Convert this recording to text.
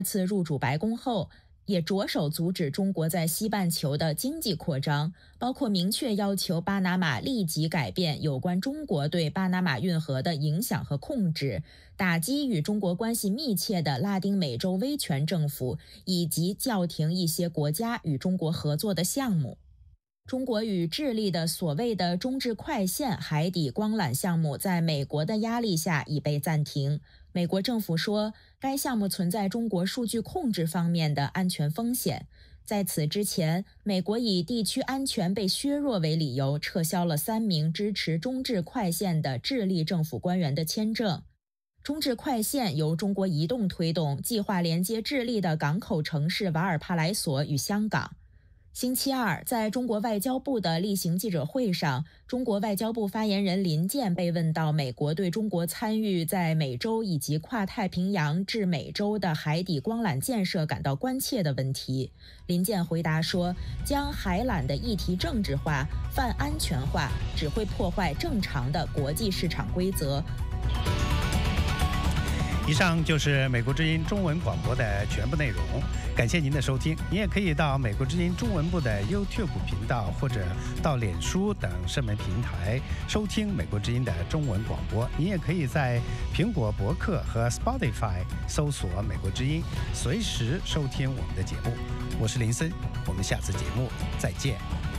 次入主白宫后，也着手阻止中国在西半球的经济扩张，包括明确要求巴拿马立即改变有关中国对巴拿马运河的影响和控制，打击与中国关系密切的拉丁美洲威权政府，以及叫停一些国家与中国合作的项目。中国与智利的所谓的中智快线海底光缆项目在美国的压力下已被暂停。美国政府说，该项目存在中国数据控制方面的安全风险。在此之前，美国以地区安全被削弱为理由，撤销了3名支持中智快线的智利政府官员的签证。中智快线由中国移动推动，计划连接智利的港口城市瓦尔帕莱索与香港。星期二，在中国外交部的例行记者会上，中国外交部发言人林健被问到美国对中国参与在美洲以及跨太平洋至美洲的海底光缆建设感到关切的问题。林健回答说，将海缆的议题政治化、泛安全化，只会破坏正常的国际市场规则。 以上就是美国之音中文广播的全部内容，感谢您的收听。您也可以到美国之音中文部的 YouTube 频道或者到脸书等社媒平台收听美国之音的中文广播。您也可以在苹果博客和 Spotify 搜索美国之音，随时收听我们的节目。我是林森，我们下次节目再见。